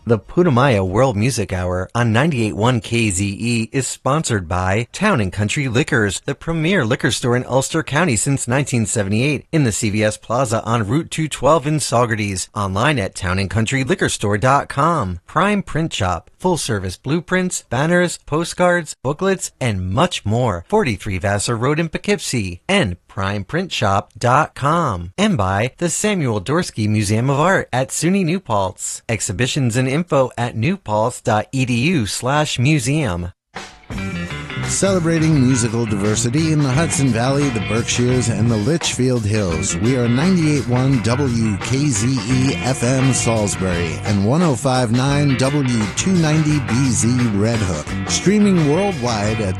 The Putumayo World Music Hour on 98.1 KZE is sponsored by Town & Country Liquors, the premier liquor store in Ulster County since 1978, in the CVS Plaza on Route 212 in Saugerties. Online at townandcountryliquorstore.com. Prime Print Shop, full-service blueprints, banners, postcards, booklets, and much more. 43 Vassar Road in Poughkeepsie. And primeprintshop.com. And by the Samuel Dorsky Museum of Art at SUNY New Paltz. Exhibitions and info at newpaltz.edu/museum. Celebrating musical diversity in the Hudson Valley, the Berkshires, and the Litchfield Hills. We are 98.1 WKZE FM Salisbury and 105.9 W290BZ Red Hook. Streaming worldwide at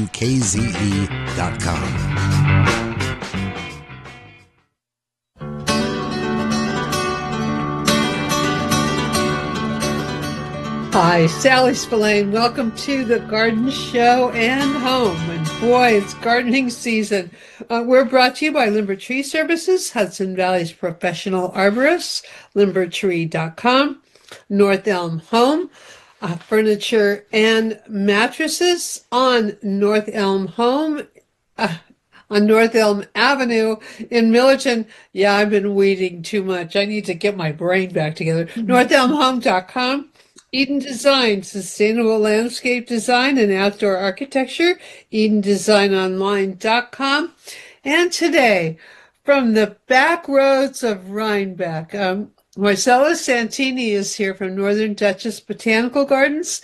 WKZE.com. Hi, Sally Spillane. Welcome to the Garden Show and Home. And boy, it's gardening season. We're brought to you by Limber Tree Services, Hudson Valley's professional arborists, limbertree.com, North Elm Home, furniture and mattresses on North Elm Home, on North Elm Avenue in Millerton. Yeah, I've been weeding too much. I need to get my brain back together. NorthelmHome.com. Eden Design, sustainable landscape design and outdoor architecture, EdenDesignOnline.com. And today, from the back roads of Rhinebeck, Marcella Santini is here from Northern Duchess Botanical Gardens.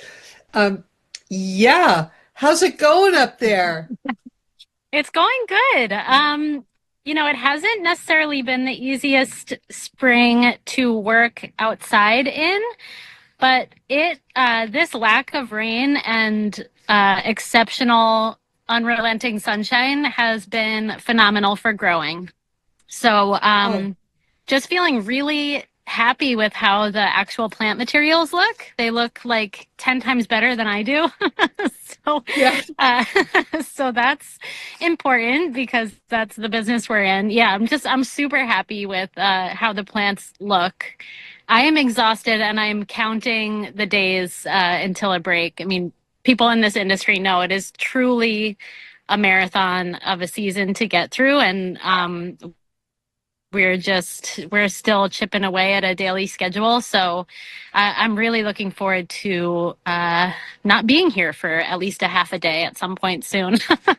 How's it going up there? It's going good. It hasn't necessarily been the easiest spring to work outside in. But this lack of rain and exceptional, unrelenting sunshine has been phenomenal for growing. So just feeling really happy with how the actual plant materials look. They look like 10 times better than I do. So that's important because that's the business we're in. Yeah, I'm super happy with how the plants look. I am exhausted and I'm counting the days until a break. I mean, people in this industry know it is truly a marathon of a season to get through. And we're still chipping away at a daily schedule. So I'm really looking forward to not being here for at least a half a day at some point soon.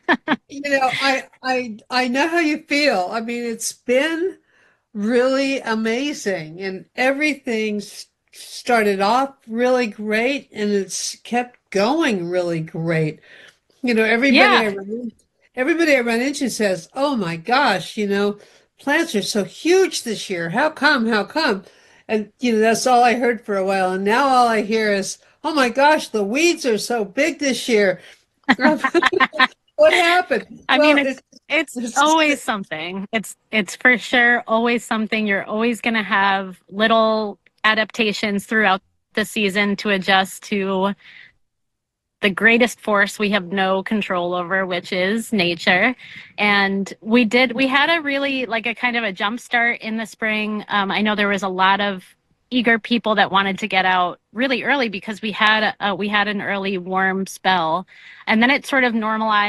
I know how you feel. I mean, it's been really amazing, and everything started off really great, and it's kept going really great. Everybody I run into says, "Oh my gosh, plants are so huge this year. How come? How come?" And that's all I heard for a while, and now all I hear is, "Oh my gosh, the weeds are so big this year." What happened? It's always something. It's for sure always something. You're always going to have little adaptations throughout the season to adjust to the greatest force we have no control over, which is nature. And we had a really a kind of a jump start in the spring. I know there was a lot of eager people that wanted to get out really early because we had an early warm spell, and then it sort of normalized.